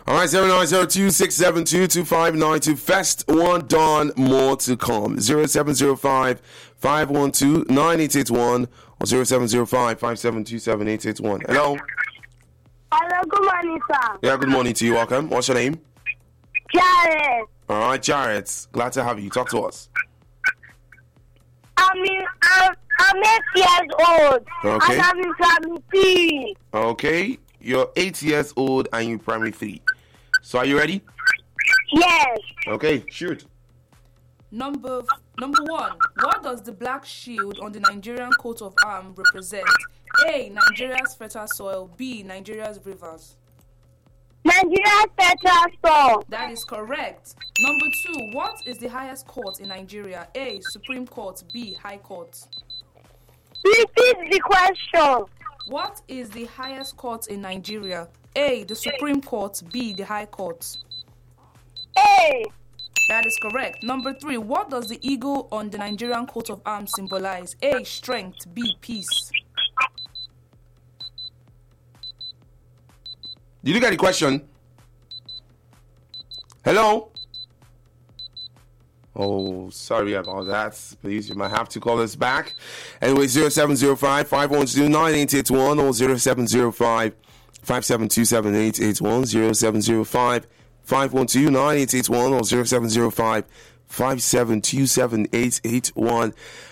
All right, 0902-672-2592. First one done, more to come. 0705-512-9881 or 0705-572-7881. Hello? Hello, good morning, sir. Yeah, good morning to you. Welcome. What's your name? Jared. All right, Jared. Glad to have you. Talk to us. I'm 8 years old. Okay. And I'm in primary 3. Okay. You're 8 years old and you're primary 3. So are you ready? Yes. Okay, shoot. Number 1. What does the black shield on the Nigerian coat of arms represent? A. Nigeria's fertile soil. B. Nigeria's rivers. Nigeria Central Store. That is correct. Number 2. What is the highest court in Nigeria? A. Supreme Court. B. High Court. Repeat the question. What is the highest court in Nigeria? A. The Supreme Court. B. The High Court. A. That is correct. Number 3. What does the eagle on the Nigerian coat of arms symbolize? A. Strength. B. Peace. Did you get the question? Hello? Oh, sorry about that. Please, you might have to call us back. Anyway, 0705-512-9881 or 0705-572-7881, 0705-512-9881 or 0705-572-7881.